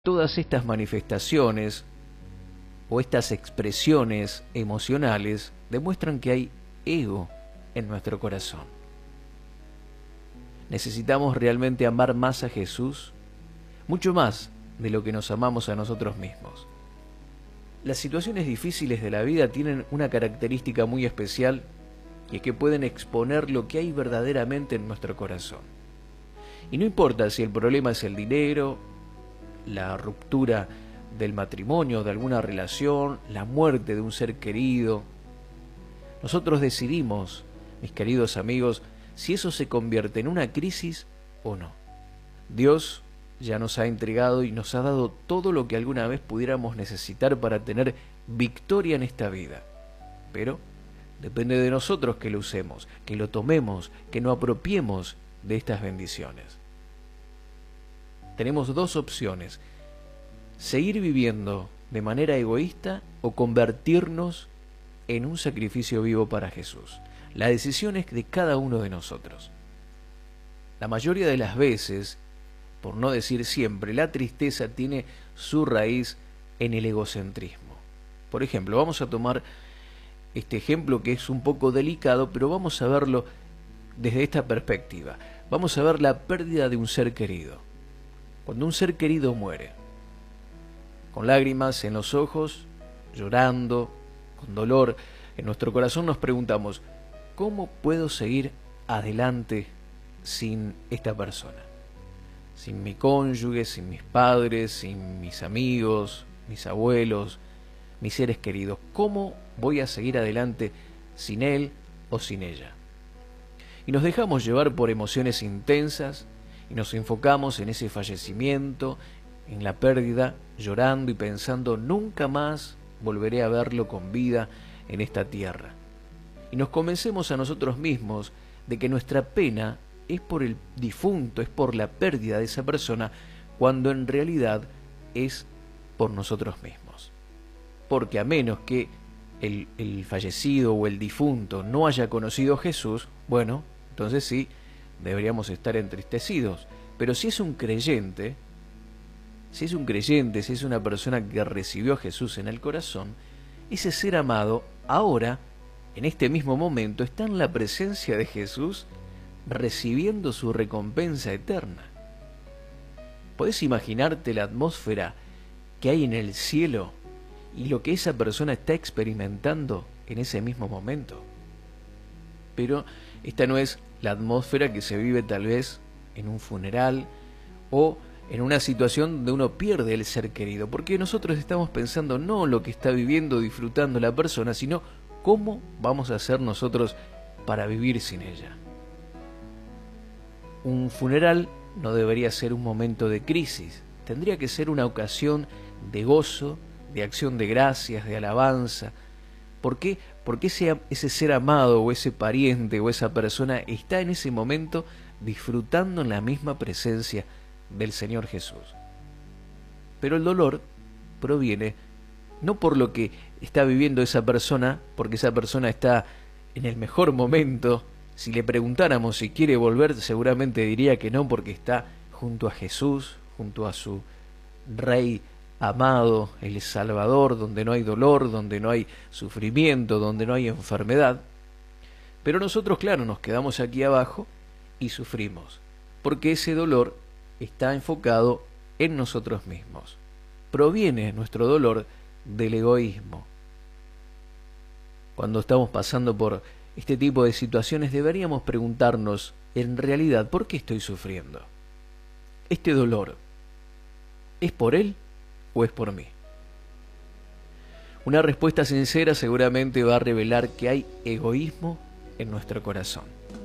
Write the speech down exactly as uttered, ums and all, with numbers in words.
Todas estas manifestaciones o estas expresiones emocionales demuestran que hay ego en nuestro corazón. Necesitamos realmente amar más a Jesús, mucho más de lo que nos amamos a nosotros mismos. Las situaciones difíciles de la vida tienen una característica muy especial, y es que pueden exponer lo que hay verdaderamente en nuestro corazón. Y no importa si el problema es el dinero, la ruptura del matrimonio, de alguna relación, la muerte de un ser querido. Nosotros decidimos, mis queridos amigos, si eso se convierte en una crisis o no. Dios ya nos ha entregado y nos ha dado todo lo que alguna vez pudiéramos necesitar para tener victoria en esta vida. Pero depende de nosotros que lo usemos, que lo tomemos, que nos apropiemos de estas bendiciones. Tenemos dos opciones: seguir viviendo de manera egoísta o convertirnos en un sacrificio vivo para Jesús. La decisión es de cada uno de nosotros. La mayoría de las veces, por no decir siempre, la tristeza tiene su raíz en el egocentrismo. Por ejemplo, vamos a tomar este ejemplo que es un poco delicado, pero vamos a verlo desde esta perspectiva. Vamos a ver la pérdida de un ser querido. Cuando un ser querido muere, con lágrimas en los ojos, llorando, con dolor en nuestro corazón, nos preguntamos: ¿cómo puedo seguir adelante sin esta persona? Sin mi cónyuge, sin mis padres, sin mis amigos, mis abuelos, mis seres queridos. ¿Cómo voy a seguir adelante sin él o sin ella? Y nos dejamos llevar por emociones intensas y nos enfocamos en ese fallecimiento, en la pérdida, llorando y pensando: nunca más volveré a verlo con vida en esta tierra. Y nos convencemos a nosotros mismos de que nuestra pena es por el difunto, es por la pérdida de esa persona, cuando en realidad es por nosotros mismos. Porque a menos que el, el fallecido o el difunto no haya conocido a Jesús, bueno, entonces sí, deberíamos estar entristecidos. Pero si es un creyente, si es un creyente, si es una persona que recibió a Jesús en el corazón, ese ser amado ahora, en este mismo momento, está en la presencia de Jesús, recibiendo su recompensa eterna. ¿Podés imaginarte la atmósfera que hay en el cielo y lo que esa persona está experimentando en ese mismo momento? Pero esta no es la atmósfera que se vive tal vez en un funeral o en una situación donde uno pierde el ser querido, porque nosotros estamos pensando no lo que está viviendo, disfrutando la persona, sino cómo vamos a hacer nosotros para vivir sin ella. Un funeral no debería ser un momento de crisis, tendría que ser una ocasión de gozo, de acción de gracias, de alabanza. ¿Por qué? Porque ese, ese ser amado o ese pariente o esa persona está en ese momento disfrutando en la misma presencia del Señor Jesús. Pero el dolor proviene no por lo que está viviendo esa persona, porque esa persona está en el mejor momento. Si le preguntáramos si quiere volver, seguramente diría que no, porque está junto a Jesús, junto a su Rey amado, el Salvador, donde no hay dolor, donde no hay sufrimiento, donde no hay enfermedad. Pero nosotros, claro, nos quedamos aquí abajo y sufrimos, porque ese dolor está enfocado en nosotros mismos. Proviene nuestro dolor del egoísmo. Cuando estamos pasando por este tipo de situaciones, deberíamos preguntarnos, en realidad, ¿por qué estoy sufriendo? ¿Este dolor es por él o es por mí? Una respuesta sincera seguramente va a revelar que hay egoísmo en nuestro corazón.